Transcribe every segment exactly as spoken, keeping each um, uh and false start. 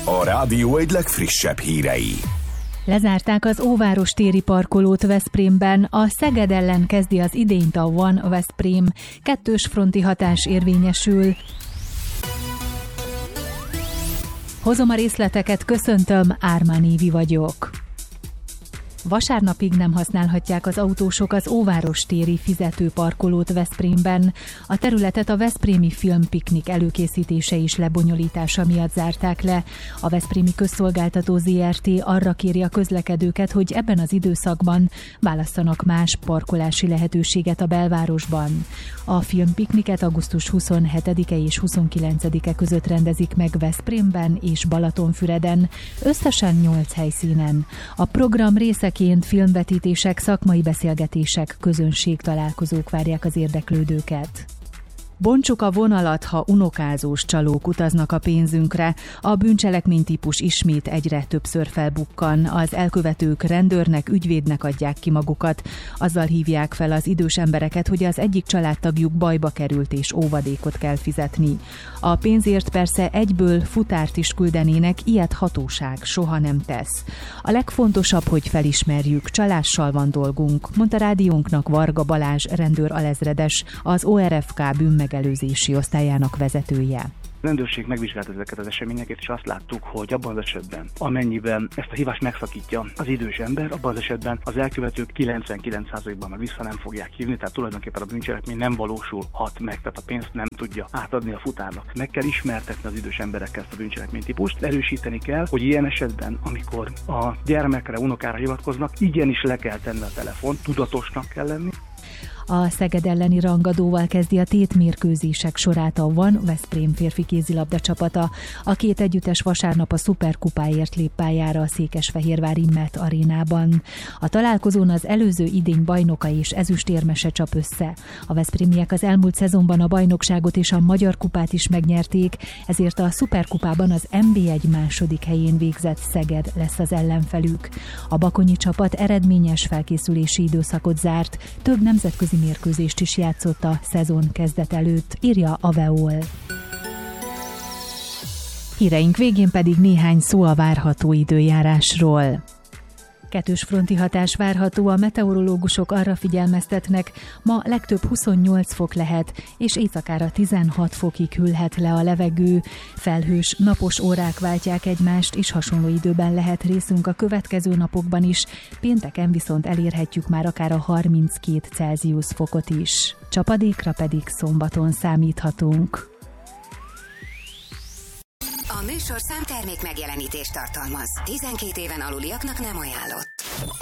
A rádió egy legfrissebb hírei. Lezárták az Óváros téri parkolót Veszprémben, a Szeged ellen kezdi az idényt a One Veszprém. Kettős fronti hatás érvényesül. Hozom a részleteket, köszöntöm, Ármán Évi vagyok. Vasárnapig nem használhatják az autósok az Óváros téri fizetőparkolót Veszprémben. A területet a Veszprémi Filmpiknik előkészítése és lebonyolítása miatt zárták le. A Veszprémi Közszolgáltató zé er té arra kéri a közlekedőket, hogy ebben az időszakban válasszanak más parkolási lehetőséget a belvárosban. A Filmpikniket augusztus huszonhetedike és huszonkilencedike között rendezik meg Veszprémben és Balatonfüreden, összesen nyolc helyszínen. A program része filmvetítések, szakmai beszélgetések, közönségtalálkozók várják az érdeklődőket. Bontsuk a vonalat, ha unokázós csalók utaznak a pénzünkre. A bűncselekmény típus ismét egyre többször felbukkan. Az elkövetők rendőrnek, ügyvédnek adják ki magukat. Azzal hívják fel az idős embereket, hogy az egyik családtagjuk bajba került és óvadékot kell fizetni. A pénzért persze egyből futárt is küldenének, ilyet hatóság soha nem tesz. A legfontosabb, hogy felismerjük, csalással van dolgunk, mondta rádiónknak Varga Balázs rendőr alezredes, az o er ef ká bűnmegelőzési osztályának vezetője. A rendőrség megvizsgálta ezeket az eseményeket, és azt láttuk, hogy abban az esetben, amennyiben ezt a hívást megszakítja az idős ember, abban az esetben az elkövetők kilencvenkilenc százalékban már vissza nem fogják hívni, tehát tulajdonképpen a bűncselekmény nem valósulhat meg, tehát a pénzt nem tudja átadni a futárnak. Meg kell ismertetni az idős emberekkel ezt a bűncselekmény típust, erősíteni kell, hogy ilyen esetben, amikor a gyermekre, unokára hivatkoznak, igenis le kell tenni a telefont, tudatosnak kell lenni. A Szeged elleni rangadóval kezdi a tétmérkőzések sorát a One Veszprém férfi kézilabda csapata. A két együttes vasárnap a szuperkupáért lép pályára a székesfehérvári Met arénában. A találkozón az előző idény bajnoka és ezüstérmese csap össze. A veszprémiek az elmúlt szezonban a bajnokságot és a magyar kupát is megnyerték, ezért a szuperkupában az en bé egy második helyén végzett Szeged lesz az ellenfelük. A bakonyi csapat eredményes felkészülési időszakot zárt, több nemzetközi mérkőzést is játszott a szezon kezdet előtt, írja a Veol. Híreink végén pedig néhány szó a várható időjárásról. Kettős fronti hatás várható, a meteorológusok arra figyelmeztetnek, ma legtöbb huszonnyolc fok lehet, és éjszakára tizenhat fokig hűlhet le a levegő. Felhős, napos órák váltják egymást, és hasonló időben lehet részünk a következő napokban is, pénteken viszont elérhetjük már akár a harminckét Celsius fokot is. Csapadékra pedig szombaton számíthatunk. A műsorszám termék megjelenítést tartalmaz. tizenkét éven aluliaknak nem ajánlott.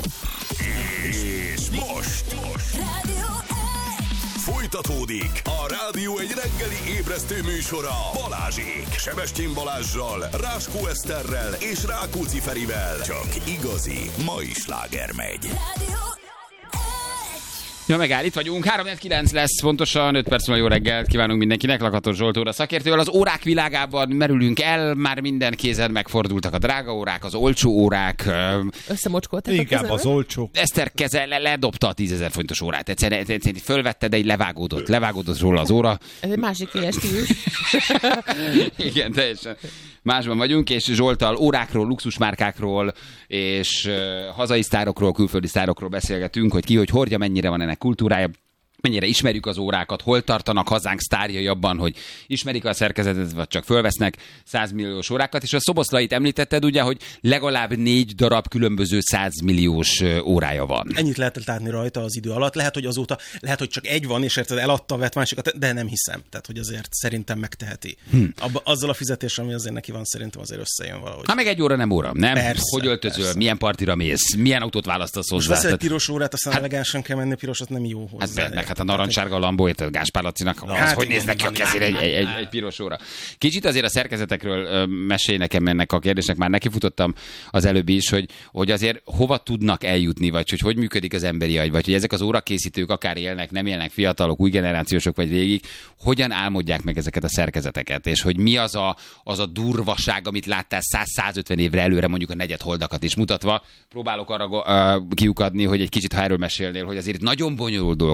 És most, most. Rádió folytatódik a Rádió egy reggeli ébresztő műsora Balázsék. Sebestyén Balázssal, Ráskó Eszterrel és Rákóczi Ferivel. Csak igazi mai sláger megy. Rádió Ja, megáll, itt vagyunk. három negyvenkilenc lesz, pontosan öt perc múlva jó reggelt kívánunk mindenkinek. Lakatos Zsolt óra szakértővel. Az órák világában merülünk el, már minden kézen megfordultak a drága órák, az olcsó órák. Összemocskoltak inkább az olcsó. Eszter keze le, ledobta a tízezer forintos órát. Egyszerűen, egyszerűen fölvette, de így levágódott. Levágódott róla az óra. Ez egy másik éles stílus. Igen, teljesen. Másban vagyunk, és Zsolttal órákról, luxusmárkákról, és uh, hazai sztárokról, külföldi sztárokról beszélgetünk, hogy ki, hogy hordja, mennyire van ennek kultúrája, mennyire ismerjük az órákat, hol tartanak hazánk sztárjai abban, hogy ismerik a szerkezetet, vagy csak fölvesznek százmilliós órákat, és a Szoboszlait említetted ugye, hogy legalább négy darab különböző százmilliós órája van. Ennyit lehet látni rajta az idő alatt. Lehet, hogy azóta, lehet, hogy csak egy van, és érted, eladta, vett másikat, de nem hiszem. Tehát, hogy azért szerintem megteheti. Hm. Abba, azzal a fizetéssel, ami azért neki van, szerintem azért összejön valahogy. Hát meg egy óra nem óra, nem? Persze, hogy öltözöl, persze. Milyen partira mész, milyen autót választasz hozzá. Most veszel egy piros órát, aztán hát, elegánsan kell menni, pirosat nem jó hozzá. Hát, meg hát a narancssárga Lambó, érted, Gáspár Lacinak, az hát, hogy néz neki a kezére egy, egy, egy, egy piros óra. Kicsit azért a szerkezetekről mesélj nekem ennek a kérdésnek, már nekifutottam az előbb is, hogy, hogy azért hova tudnak eljutni, vagy hogy hogy működik az emberi agy, vagy hogy ezek az órakészítők akár élnek, nem élnek, fiatalok, új generációsok vagy régik, hogyan álmodják meg ezeket a szerkezeteket, és hogy mi az a, az a durvaság, amit láttál száz-százötven évre előre, mondjuk a negyedholdakat is mutatva. Próbálok arra uh, kiukadni, hogy egy kicsit, ha erről mesélnél, hogy azért nagyon bonyolult dolgokat építenek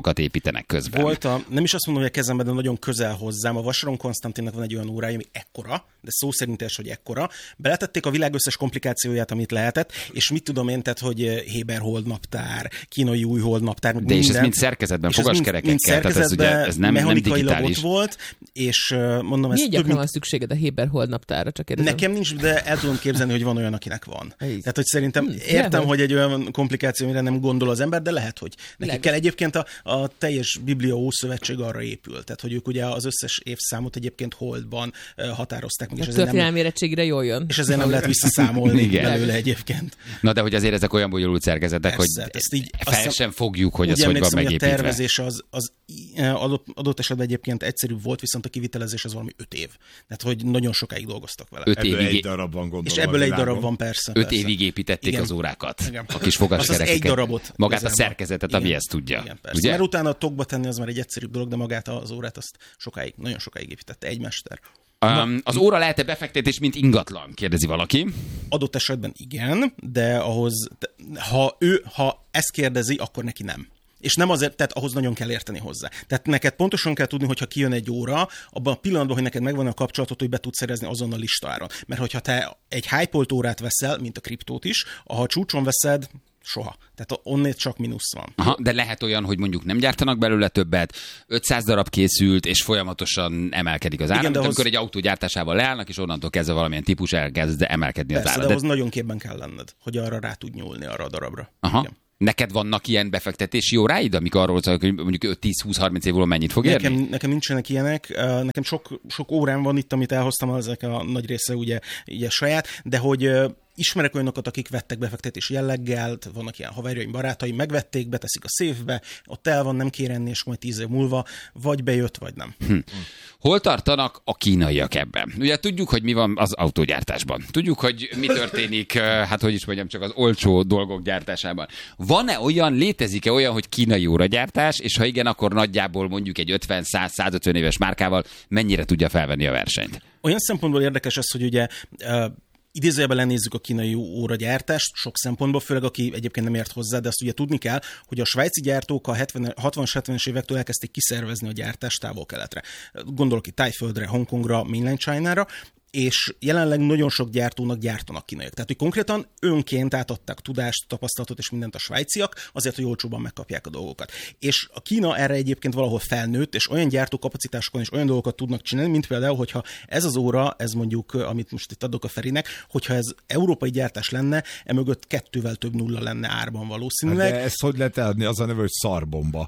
építenek közben. Volt a, nem is azt mondom, hogy a kezemben, de nagyon közel hozzám. A Vasaron Konstantinnak van egy olyan órája, ami ekkora, de szó szerint is, hogy ekkora. Beletették a világ összes komplikációját, amit lehetett, és mit tudom én, tehát, hogy Héber holdnaptár, kínai új holdnaptár, de minden. És ez mind szerkezetben, fogaskerekekkel, tehát ez ugye ez nem, nem digitális. Volt, és mondom, ez Milyen gyakran mint... van szükséged a Héber holdnaptára, csak kérdezem. Nekem nincs, de el tudom képzelni, hogy van olyan, akinek van. Ez. Tehát, hogy szerintem Hmm, értem, lehet. hogy egy olyan komplikáció, amire nem gondol az ember, de lehet, hogy neki Lehet. kell. Egyébként a, a teljes Biblia Ószövetség arra épül. Tehát, hogy ők ugye az összes évszámot egyébként holdban uh, határozták meg. A És ezért nem, történelmi érettségre jól jön. és ezért nem lehet visszaszámolni Igen. belőle egyébként. Na de hogy azért ezek olyan bonyolult szerkezetek, Persze, hogy ezt így- fel azt sem fogjuk, hogy Úgy az hogy van emlékszem, hogy a megépítve. tervezés az, az adott, adott esetben egyébként egyszerűbb volt, viszont a kivitelezés az valami öt év. Tehát, hogy nagyon sokáig dolgoztak vele. Öt Ebből évig, egy darab van, gondolom. És a ebből egy világon. darab van, persze. öt persze. évig építették Igen. az órákat. Igen. A kis Az az fogaskerekeket. egy darabot. Magát a igazából. szerkezetet, ami Igen. ezt tudja. Igen, persze. Ugye? Mert utána a tokba tenni az már egy egyszerűbb dolog, de magát az órát azt sokáig, nagyon sokáig építette egy mester. Um, az óra lehet-e befektetés, mint ingatlan? Kérdezi valaki. Adott esetben igen, de ahhoz, ha ő, ha ezt kérdezi, akkor neki nem. És nem azért, tehát ahhoz nagyon kell érteni hozzá. Tehát neked pontosan kell tudni, hogyha kijön egy óra, abban a pillanatban, hogy neked megvan a kapcsolatot, hogy be tudsz szerezni azonnal listáron. Mert hogyha te egy hype-olt órát veszel, mint a kriptót is, ha csúcson veszed, soha. Tehát onnét csak mínusz van. Aha, de lehet olyan, hogy mondjuk nem gyártanak belőle többet, ötszáz darab készült, és folyamatosan emelkedik az ára, Igen, mint de amikor ahhoz- egy autó gyártásával leállnak, és onnantól kezdve valamilyen típus elkezd emelkedni az Persze, ára. de De... ahhoz nagyon képben kell lenned, hogy arra rá tud nyúlni, arra a darabra. Aha. Igen. Neked vannak ilyen befektetési óráid, amik arról szólnak, hogy mondjuk öt tíz húsz harminc év múlva mennyit fog érni? Nekem, nekem nincsenek ilyenek, uh, nekem sok, sok órám van itt, amit elhoztam, ezek a nagy része ugye, ugye saját, de hogy uh, ismerek olyanokat, akik vettek befektetési jelleggel, tehát vannak ilyen haverjaim, barátaim, megvették, beteszik a széfbe, ott el van, nem kér enni, és majd tíz év múlva vagy bejött, vagy nem. Hm. Hol tartanak a kínaiak ebben? Ugye tudjuk, hogy mi van az autógyártásban. Tudjuk, hogy mi történik, hát hogy is mondjam, csak az olcsó dolgok gyártásában. Van-e olyan, létezik-e olyan, hogy kínai óragyártás, és ha igen, akkor nagyjából mondjuk egy ötven száz százötven éves márkával mennyire tudja felvenni a versenyt? Olyan szempontból érdekes az, hogy ugye uh, idézőjelben lenézzük a kínai óragyártást, sok szempontból, főleg aki egyébként nem ért hozzá, de azt ugye tudni kell, hogy a svájci gyártók a hatvanas, hetvenes évektől elkezdték kiszervezni a gyártást távol-keletre. Gondolok itt Tájföldre, Hongkongra, Mainland China-ra, és jelenleg nagyon sok gyártónak gyártanak kínaiak. Tehát, hogy konkrétan önként átadták tudást, tapasztalatot és mindent a svájciak, azért, hogy olcsóban megkapják a dolgokat. És a Kína erre egyébként valahol felnőtt, és olyan gyártókapacitásokon és olyan dolgokat tudnak csinálni, mint például, hogyha ez az óra, ez mondjuk, amit most itt adok a Ferinek, hogyha ez európai gyártás lenne, emögött kettővel több nulla lenne árban valószínűleg. Hát de ezt hogy lehet eladni? Az a neve, hogy szarbomba.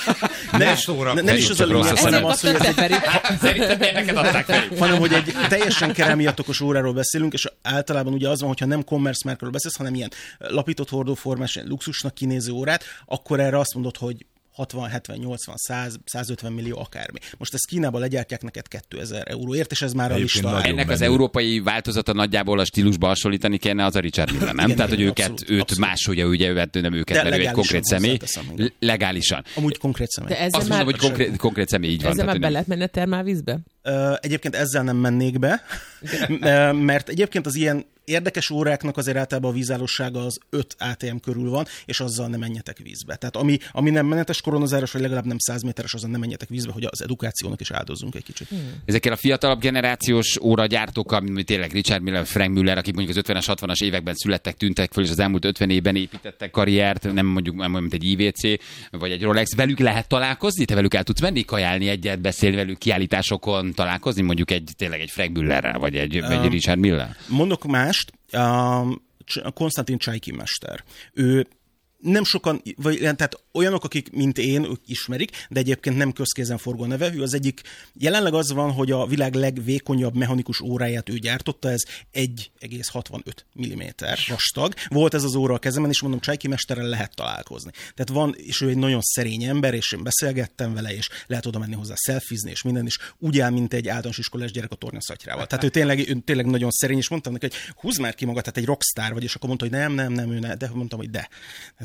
Ne, ne, nem is az a lényeg, hanem az, hogy ez egy, Szerintem neked adták fel. hanem hogy egy teljesen kerámiatokos óráról beszélünk, és általában ugye az van, hogyha nem commerce márkáról beszélsz, hanem ilyen lapított hordóformás, ilyen luxusnak kinéző órát, akkor erre azt mondod, hogy hatvan, hetven, nyolcvan, száz, százötven millió akármi. Most ezt Kínában legyártják neked kétezer euróért, és ez már a Egyébként lista. nagyon Ennek az menő. európai változata nagyjából a stílusba hasonlítani kellene, az a Richard Mille, nem? Igen, Tehát, hogy igen, őket, abszolút, őt abszolút. máshogy, ugye őt, nem őket, De mert ő egy legálisan konkrét személy. hozzáteszem, igen. Legálisan. Amúgy konkrét személy. De ezzel Azt már, mondom, hogy konkrét, konkrét személy, így van. ezzel már tehát, be hogy lehet menni a termálvízbe? Ö, Egyébként ezzel nem mennék be, mert egyébként az ilyen érdekes óráknak azért általában a vízállósága az öt á té em körül van, és azzal nem menjetek vízbe. Tehát ami, ami nem menetes koronazáros, vagy legalább nem száz méteres, azzal nem menjetek vízbe, hogy az edukációnak is áldozzunk egy kicsit. Hmm. Ezekkel a fiatalabb generációs óragyártókkal, mint tényleg Richard Mille, Frank Müller, akik mondjuk az ötvenes, hatvanas években születtek, tűntek föl, és az elmúlt ötven évben építettek karriert, nem mondjuk nem mint egy i vé cé, vagy egy Rolex, velük lehet találkozni? Te velük el tudsz menni, kajálni egyet, beszélni velük kiállításokon, találkozni, mondjuk egy tényleg egy Frank Müllerrel, vagy egy, um, egy Richard Mille? Mondok mást, um, Konstantin Csajkin mester. Ő nem sokan, vagy tehát olyanok, akik, mint én, ők ismerik, de egyébként nem közkézen forgó neve. Ő az egyik, jelenleg az van, hogy a világ legvékonyabb mechanikus óráját ő gyártotta, ez egy egész hatvanöt milliméter vastag. Volt ez az óra a kezemben, és mondom, Csajki mesterrel lehet találkozni. Tehát van, és ő egy nagyon szerény ember, és én beszélgettem vele, és lehet oda menni hozzá szelfizni, és minden, és úgy áll, mint egy általános iskolás gyerek a tornyaszatyrával. Tehát ő tényleg, ő tényleg nagyon szerény, és mondtam neki, hogy húzd már ki magad, tehát egy rockstar vagy, és akkor mondta, hogy nem, nem, nem, ő ne, de mondtam, hogy de.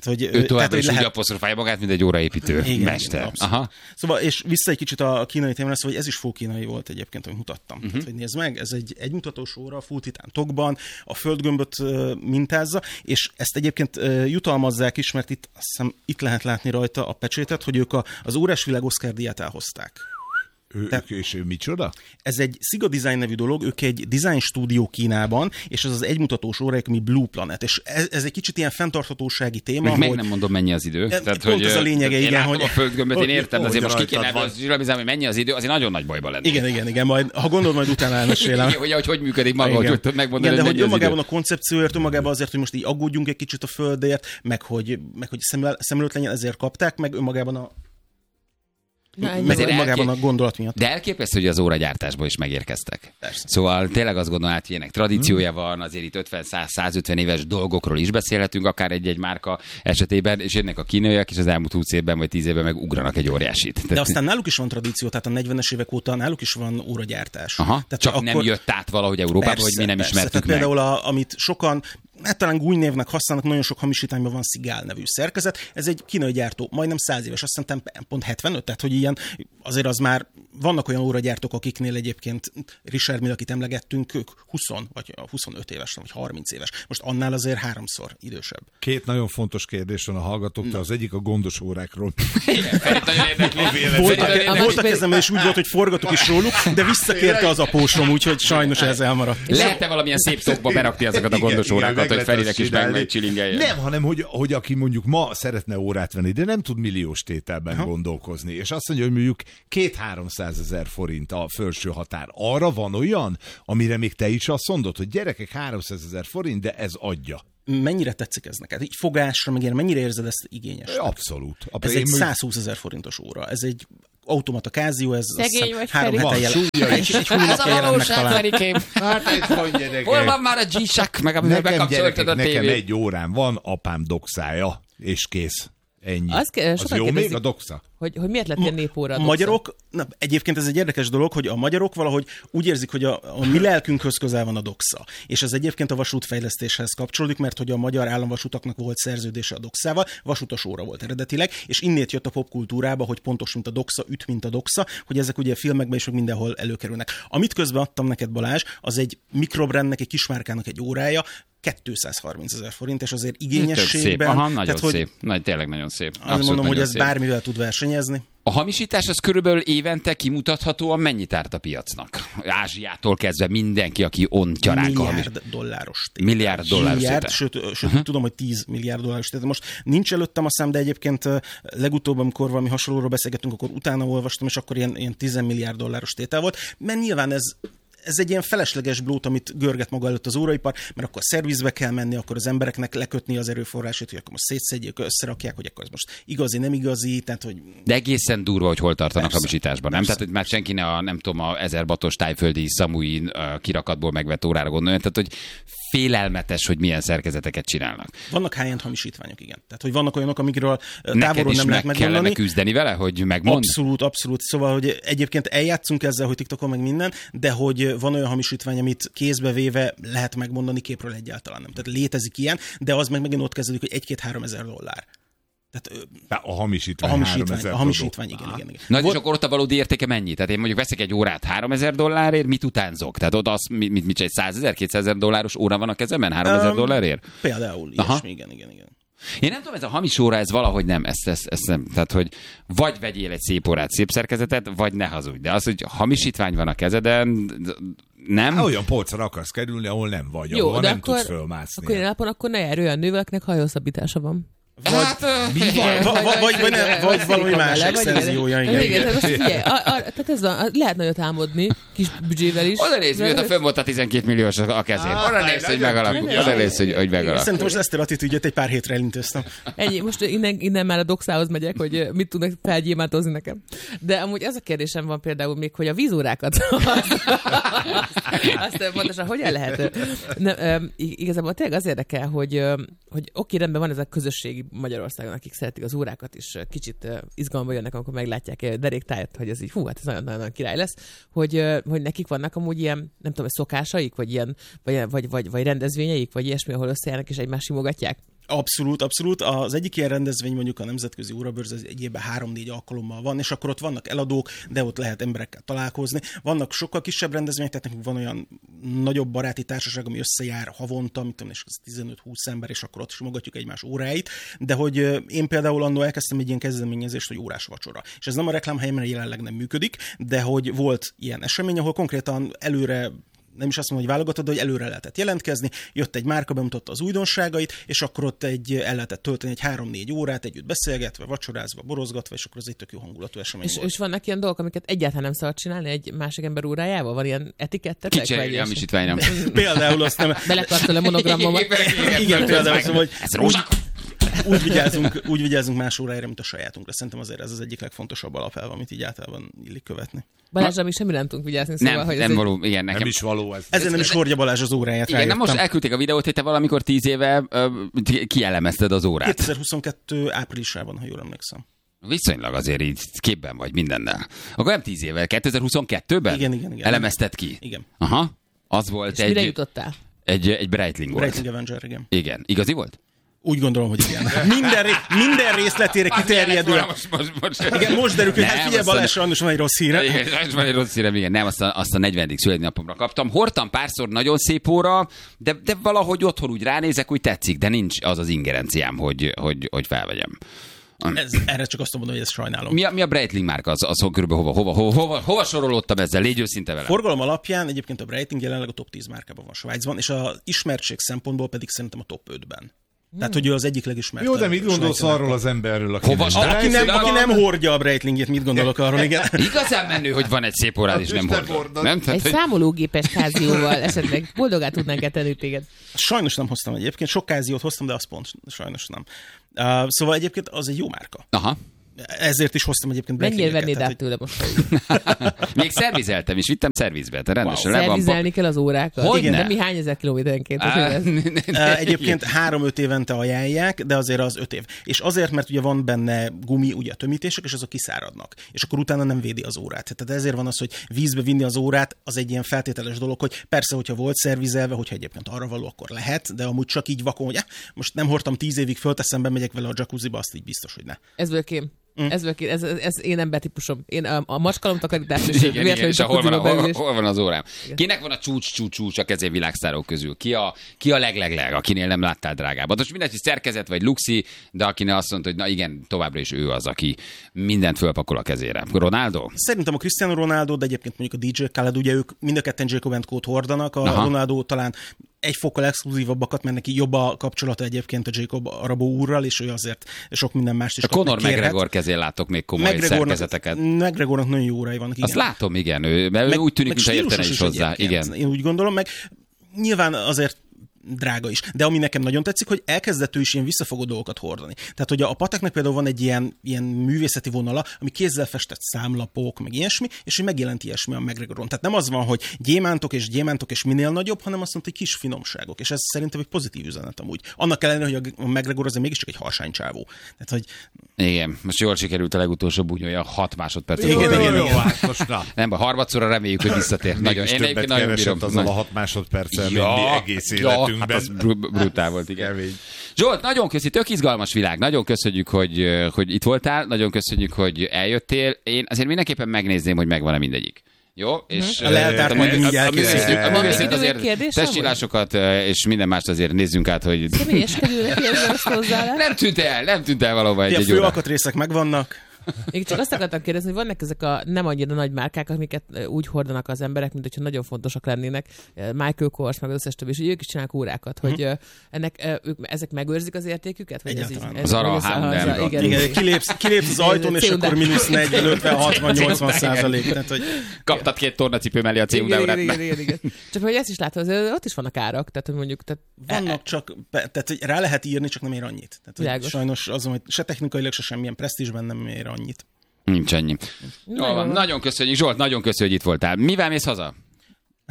hogy, ő továbbra is lehet... úgy apostrofálja magát, mint egy óraépítő igen, mester. Igen, Aha. Szóval, és vissza egy kicsit a kínai témára, szóval ez is full kínai volt egyébként, amit mutattam. Uh-huh. Tehát, hogy nézd meg, ez egy egymutatós óra, full titán tokban, a földgömböt uh, mintázza, és ezt egyébként uh, jutalmazzák is, mert itt, azt hiszem, itt lehet látni rajta a pecsétet, hogy ők a, az órás világ Oscar díját elhozták. Ő, Te, és ő micsoda? Ez egy Siga Design nevű dolog, ők egy design stúdió Kínában, és ez az egymutatós órájuk, ami Blue Planet, és ez, ez egy kicsit ilyen fenntarthatósági téma. Még hogy... meg nem mondom, mennyi az idő. E, Tehát, pont hogy, ez a lényege, én igen. Hogy... a földgömböt, én értem, de azért most ki kéne zsillabizálni, hogy mennyi az idő, azért nagyon nagy bajba lenni. Igen, igen, igen, majd, ha gondolod, majd utána elmesélem. hogy, hogy hogy működik maga, igen. Hogy megmondani, igen, de hogy önmagában idő. A koncepcióért, önmagában azért, hogy most így aggódjunk egy kicsit a földért, meg hogy, meg hogy szemlőt legyen, ezért kapták, meg önmagában a meg önmagában a gondolat miatt. De elképesztő, hogy az óragyártásból is megérkeztek. Persze. Szóval tényleg azt gondolom, hogy ilyenek tradíciója van, azért itt ötven-száz-százötven éves dolgokról is beszélhetünk, akár egy-egy márka esetében, és jönnek a kínaiak, és az elmúlt húsz évben vagy tíz évben meg ugranak egy óriásit. De tehát... aztán náluk is van tradíció, tehát a negyvenes évek óta náluk is van óragyártás. Aha, tehát csak akkor... nem jött át valahogy Európába, persze, hogy mi nem persze. ismertük tehát meg. Például, a, amit sokan hát talán új névnek használnak, nagyon sok hamisítányban van Szigál nevű szerkezet. Ez egy kínai gyártó, majdnem száz éves, azt hiszem pont hetvenöt, tehát hogy ilyen, azért az már vannak olyan óragyártók, akiknél egyébként Richard Mille, akit emlegettünk, ők húsz vagy huszonöt éves, vagy harminc éves. Most annál azért háromszor idősebb. Két nagyon fontos kérdés van a hallgatóktól, az egyik a gondos órákról. Voltak kezemben, és úgy volt, hogy forgatok is róluk, de visszakérte az apósom, úgyhogy sajnos ez elmaradt. Lehet-e valamilyen szép tokba berakni ezeket a gondos igen, órákat, igen, hogy Ferinek is meg, meg csilingeljen? Nem, hanem hogy, hogy aki mondjuk ma szeretne órát venni, de nem tud milliós tételben Aha. gondolkozni, és azt mondja, hogy mondjuk két-háromszázezer forint a felső határ. Arra van olyan, amire még te is azt mondod, hogy gyerekek háromszázezer forint, de ez adja. Mennyire tetszik ez neked? Így fogásra, meg ilyen, mennyire érzed ezt igényes? Abszolút. Ez egy százhúszezer forintos óra. Ez egy automata Casio, ez szegény vagy három Feri. hete jelen. Egy, egy hónapja jelennek talán. Hát egy van, gyerekek. Hol van már a G-Shock, meg amivel Nekem, bekapcsoltad a nekem tévét? egy órám van, apám doxája, és kész. Ennyi. Az, ke- az jó még a doxa? Hogy, hogy miért lett ilyen népóra a A doxa? magyarok, na, egyébként ez egy érdekes dolog, hogy a magyarok valahogy úgy érzik, hogy a, a mi lelkünkhöz közel van a doxa. És ez egyébként a vasútfejlesztéshez kapcsolódik, mert hogy a magyar államvasutaknak volt szerződése a doxával, vasutas óra volt eredetileg, és innét jött a popkultúrába, hogy pontos, mint a doxa, üt, mint a doxa, hogy ezek ugye a filmekben is mindenhol előkerülnek. Amit közben adtam neked, Balázs, az egy mikrobrandnek, egy kismárkának egy órája, kétszázharmincezer forint, és azért igényességben... Szép. Aha, nagyon tehát, hogy szép. Nagy, tényleg nagyon szép. Azt mondom, hogy nagyon ez szép. bármivel tud versenyezni. A hamisítás az körülbelül évente kimutathatóan mennyit árt a piacnak? Ázsiától kezdve mindenki, aki ontjarák a hamis... Milliárd dolláros tétel. Milliárd dolláros Milliárd, tétel. sőt, sőt uh-huh. tudom, hogy tíz milliárd dolláros tétel. Most nincs előttem a szám, de egyébként legutóbb, amikor valami hasonlóról beszélgettünk, akkor utána olvastam, és akkor ilyen, ilyen tíz milliárd dolláros tétel volt. Mert nyilván ez ez egy ilyen felesleges blót, amit görget maga előtt az óraipar, mert akkor szervizbe kell menni, akkor az embereknek lekötni az erőforrásait, hogy akkor most szétszedjék, összerakják, hogy akkor ez most igazi, nem igazi, tehát hogy... De egészen durva, hogy hol tartanak Persze. hamisításban, nem? Persze. Tehát, hogy már senki ne a, nem tudom, a ezer batos tájföldi Samui uh, kirakatból megvett órára gondoljon, tehát, hogy félelmetes, hogy milyen szerkezeteket csinálnak. Vannak high-end hamisítványok, igen. Tehát, hogy vannak olyanok, amikről Neked távolról is nem lehet meg kellene megmondani. küzdeni vele, hogy megmond? Abszolút, abszolút. Szóval, hogy egyébként eljátszunk ezzel, hogy TikTokon meg minden, de hogy van olyan hamisítvány, amit kézbe véve lehet megmondani, képről egyáltalán nem. Tehát létezik ilyen, de az meg megint ott kezdődik, hogy egy-két-három ezer dollár. Tehát, a hamisítvány, a hamisítvány, a hamisítvány igen, igen, igen. Na, Vol- és akkor ott a valódi értéke mennyi? Tehát én mondjuk veszek egy órát háromezer dollárért, mit utánzok? Tehát oda az, mit, mit, mit egy százezer, kétszázezer dolláros óra van a kezemben háromezer Um, dollárért? Például, ilyesmi, igen, igen, igen. Én nem tudom, ez a hamis óra, ez valahogy nem, ezt, ezt, ezt nem. Tehát, hogy vagy vegyél egy szép órát, szép szerkezetet, vagy ne hazudj. De az, hogy hamisítvány van a kezeden, nem? Há, olyan polcra akarsz kerülni, ahol nem vagy, Jó, ahol de nem akkor, tudsz fölmászni. akkor ilyen napon akkor ne járj olyan nővel, akinek hajószabbítása van. Vagy, Hát, mi van? Vagy, vagy, vagy, ne, vagy valami más extenziója, igen. igen. Tehát, most figyelj, a, a, tehát ez a, lehet nagyot álmodni, kis büdzsével is. oda néz, mióta fönn volt a tizenkét milliós a kezén. Oda néz, hogy megalakul. Oda néz, hogy, hogy megalakul. Szerintem most ezt a attitűdjöt egy pár hétre elintéztem. Ennyi, most innen, innen már a doxához megyek, hogy mit tudnak felgyémántozni nekem. De amúgy az a kérdésem van például még, hogy a vízórákat azt pontosan hogyan lehet? Nem, igazából tényleg az érdekel, hogy, hogy oké, rendben van ez a közösségi Magyarországon, akik szeretik az órákat, és kicsit izgalomba jönnek, amikor meglátják deréktájat, hogy ez így, hú, hát ez nagyon-nagyon király lesz, hogy, hogy nekik vannak amúgy ilyen, nem tudom, szokásaik, vagy ilyen, vagy, vagy, vagy, vagy rendezvényeik, vagy ilyesmi, ahol összejárnak és egymást simogatják. Abszolút, abszolút. Az egyik ilyen rendezvény mondjuk a Nemzetközi Órabörze egy évben három-négy alkalommal van, és akkor ott vannak eladók, de ott lehet emberekkel találkozni. Vannak sokkal kisebb rendezvények, tehát nekünk van olyan nagyobb baráti társaság, ami összejár havonta, mit tudom, és az tizenöt-húsz ember, és akkor ott simogatjuk egymás óráit. De hogy én például annól elkezdtem egy ilyen kezdeményezést, hogy órás vacsora. És ez nem a reklámhelyen jelenleg nem működik, de hogy volt ilyen esemény, ahol konkrétan előre, nem is azt mondom, hogy válogatod, de hogy előre lehetett jelentkezni, jött egy márka, bemutatta az újdonságait, és akkor ott egy, el lehetett tölteni egy három-négy órát együtt beszélgetve, vacsorázva, borozgatva, és akkor az egy tök jó hangulatú esemény és, volt. és vannak ilyen dolgok, amiket egyáltalán nem szabad csinálni egy másik ember órájával? Van ilyen etikettetek? Kicserélni a misítvány, nem. Például azt nem... Belekartol a monogrammomat. Igen, például szóval, hogy ez rózsak. Úgy vigyázunk, úgy vigyázunk más óráira, mint a sajátunkra. Szerintem azért ez az egyik legfontosabb alapelv, amit így általában illik követni. Balázsra mi semmi nem tudunk vigyázni, szóval, Nem, hogy nem ez való, igen, nekem. Nem is való ez. Ezért nem is hordja Balázs az óráját. Igen, na most rájöttem. elküldték a videót, hogy te valamikor tíz éve ö, kielemezted az órát. kétezer-huszonkettő áprilisában, ha jól emlékszem. Viszonylag azért így képben vagy mindennel. Akkor nem tíz éve, kétezer-huszonkettőben? Igen, igen, igen. Elemezted ki? Igen. Aha. Az volt és egy... mire jutottál? Egy, egy Breitling volt. Breitling Avenger, igen. Igen. Igazi volt? Úgy gondolom, hogy igen. Minden, ré- minden részletére kiterjedő. Most, most, most. Igen, most derül, hogy Nem, hát figyelj, azt a- Balázs, sajnos van egy rossz híre. Igen, sajnos van egy rossz hírem, igen. Nem, azt a, azt a negyvenedik születésnapomra kaptam. Hordtam párszor, nagyon szép óra, de, de valahogy otthon úgy ránézek, úgy tetszik, de nincs az az ingerenciám, hogy, hogy, hogy felvegyem. Ez, erre csak azt mondom, hogy ezt sajnálom. Mi a, mi a Breitling márka? Az, az körülbelül hova, hova, hova, hova, hova sorolódtam ezzel? Légy őszinte velem. Forgalom alapján egyébként a Breitling jelenleg a top tíz márkában van Svájcban, és az ismertség szempontból pedig szerintem a top ötben. Tehát, hogy ő az egyik legismertebb. Jó, de mit gondolsz arról az emberről, aki Hova- nem- Aki nem, aki nem van? hordja a Breitlingjét, mit gondolok arról, igen. Igazán menő, hogy van egy szép órád, és nem te hordod. hordod. Nem? Tehát, Egy hogy... számológépes kázióval esetleg boldogá tudnánk tenni téged. Sajnos nem hoztam egyébként, sok káziót hoztam, de az pont sajnos nem. Uh, szóval egyébként az egy jó márka. Aha. Ezért is hoztam egyébként Mennyire Breitlinget. vennéd tehát, át tőle most? Még szervizeltem is, vittem szervizbe, te rendesen le van. Szervizelni kell az órákat? Hogyne? De mi hány ezer kilométerenként? Á, Ez- Uh, egyébként három-öt évente ajánlják, de azért az öt év. És azért, mert ugye van benne gumi, ugye a tömítések, és azok kiszáradnak. És akkor utána nem védi az órát. Tehát ezért van az, hogy vízbe vinni az órát, az egy ilyen feltételes dolog, hogy persze, hogyha volt szervizelve, hogyha egyébként arra való, akkor lehet, de amúgy csak így vakon, hogy eh, most nem hordtam tíz évig, fölteszem, bemegyek vele a jacuzziba, azt így biztos, hogy ne. Ez vökém. Mm. Ez, vökém. Ez, ez, ez én embertípusom. Én a, a macskalombtakarítás és Igen, igen, és hol van, a, hol, beülés. hol van az órám? Kinek van a csúcs, csúcs, csúcs a kezé világsztárok közül? Ki a, ki a leglegleg, akinél nem láttál drágábbat? Most mindegy, hogy szerkezet vagy luxi, de akinél azt mondta, hogy na igen, továbbra is ő az, aki mindent fölpakol a kezére. Ronaldo? Szerintem a Cristiano Ronaldo, de egyébként mondjuk a dé dzsé Khaled, ugye ők mind a ketten Jacob and Co-t hordanak, a Aha. Ronaldo talán egy fokkal exkluzívabbakat, mert neki jobb a kapcsolata egyébként a Jacob Arabo úrral, és ő azért sok minden mást is A kap, Conor meg kérhet. McGregor kezén látok még komoly szerkezeteket. McGregornak nagyon jó órai vannak, igen. Azt látom, igen, ő, mert ő úgy tűnik, mintha értene is hozzá. egyébként. Igen. Én úgy gondolom, meg nyilván azért drága is. De ami nekem nagyon tetszik, hogy elkezdett ő is ilyen visszafogó dolgokat hordani. Tehát, hogy a Pateknek például van egy ilyen, ilyen művészeti vonala, ami kézzel festett számlapok, meg ilyesmi, és hogy megjelent ilyesmi a McGregoron. Tehát nem az van, hogy gyémántok és gyémántok és minél nagyobb, hanem azt mondta, hogy kis finomságok. És ez szerintem egy pozitív üzenet amúgy. Annak ellenére, hogy a McGregor azért mégiscsak egy harsánycsávó. Tehát, hogy... Igen, most jól sikerült a legutolsó bunyója, hat másodpercet. Igen, volt. igen, Jó, igen. hát most na. Nem, baj, harmadszorra reméljük, hogy visszatér. Nagyon, Mégis én többet egyébként nagyon keresett bírom. azzal a hat másodperccel, mint Ja, mi egész ja, életünkben. hát az br- brutál volt, igen. Kemény. Zsolt, nagyon köszi, tök izgalmas világ. Nagyon köszönjük, hogy, hogy itt voltál, nagyon köszönjük, hogy eljöttél. Én azért mindenképpen megnézném, hogy megvan-e mindegyik. Jó? És A leltárt majd mindjárt a művészet- készítjük. a Van művészet még azért kérdésem, testcsillásokat és minden mást azért nézzünk át, hogy Személyeskedőnek érzem ezt hozzá. nem tűnt el, nem tűnt el valahova egy, A egy fő óra. alkatrészek megvannak. Én csak azt akartam kérdezni, hogy vannak ezek a nem annyira nagy márkák, amiket ö, úgy hordanak az emberek, mint hogyha nagyon fontosak lennének. Michael Kors, meg az összes többi, és hogy ők is csinálnak órákat, hogy ö, ennek, ö, ők, ezek megőrzik az értéküket? Vagy ez így, Egyáltalán. ez, Zara, vagy ez- H and M, aha, igen, Igen, kilépsz, kilépsz az ajtón, és akkor mínusz negyven, ötven, hatvan, nyolcvan százalék. Tehát, hogy Kaptad két tornacipő mellé a igen, cémudárát. igen, igen, igen, igen. Csak hogy ezt is látom, azért ott is vannak árak, tehát hogy mondjuk, tehát vannak csak, tehát hogy rá lehet írni, csak nem ér annyit. Tehát, hogy Világos. sajnos azon, hogy se technikailag, se semmilyen presztízsben nem ér annyit. Nincs ennyi. Jó, van, nagyon köszönjük, Zsolt, nagyon köszönjük, hogy itt voltál. Mivel mész haza?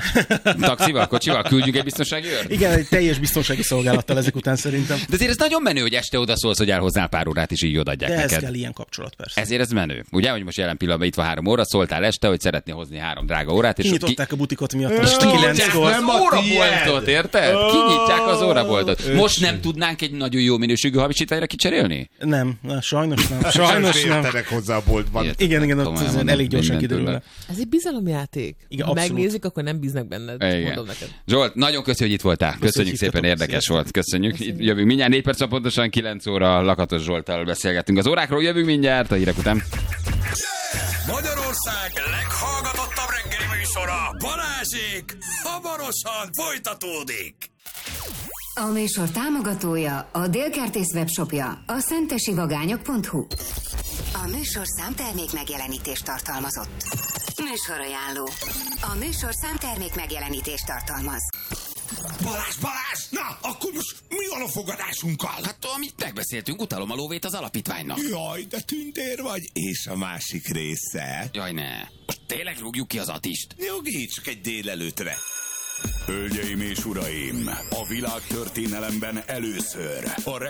Taxival, kocsival küldjünk egy biztonsági őrt? Igen, egy teljes biztonsági szolgálattal ezek után szerintem. De azért ez nagyon menő, hogy este odaszólsz, hogy elhoznál pár órát, és így odaadják De neked. ez kell ilyen kapcsolat, persze. Ezért ez menő. Ugye, hogy most jelen pillanatban itt van három óra, szóltál este, hogy szeretnél hozni három drága órát, és Kinyitották ki... a butikot miatt. És kinyitják kilenckor. az óraboltot, érted? Kinyitják az óraboltot. Most nem tudnánk egy nagyon jó minőségű hamisítványra kicserélni? Nem, na, sajnos nem. Sajnos nem. Értenek hozzá a boltban. Ilyet, Igen, igen, tudom, ott ez elmondom, elég gyorsan mindent kiderül. tőle. Ez egy bizalomjáték. Igen, ha abszolút. megnézik, akkor nem bíznak benned. Igen. Mondom neked. Zsolt, nagyon köszönjük, hogy itt voltál. Köszönjük szépen, hívtatok. érdekes Sziasztok. volt. Köszönjük. Itt jövünk mindjárt négy perc, pontosan kilenc óra Lakatos Zsolttal beszélgetünk az órákról. Jövünk mindjárt a hírek után. Magyarország leghallgatottabb reggeli műsora, Balázsék, hamarosan folytatódik. A műsor támogatója a Dél-Kertész webshopja, a szentesivagányok pont hu. A műsor számtermék megjelenítést tartalmazott. Műsorajánló. A műsor számtermék megjelenítést tartalmaz. Balázs, Balázs, na, akkor most mi van a fogadásunkkal? Hát, amit megbeszéltünk, utalom a lóvét az alapítványnak. Jaj, de tündér vagy, és a másik része. Jaj, ne. Most tényleg rúgjuk ki az Atist? Nyugi, csak egy délelőtre. Hölgyeim és uraim, a világ történelemben először a